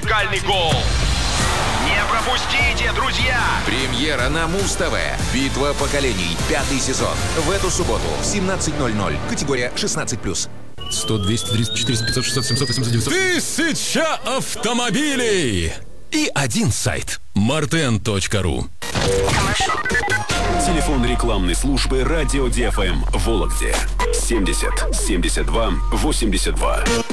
музыкальный гол. Не пропустите, друзья! Премьера на Муз-ТВ. Битва поколений. 5-й сезон. В эту субботу в 17:00. Категория 16+. 100, 200, 300, 400, 500, 600, 700, 800, 900. 1000 автомобилей! И один сайт. marten.ru. Телефон рекламной службы «Радио ДФМ» Вологде 70 72 82.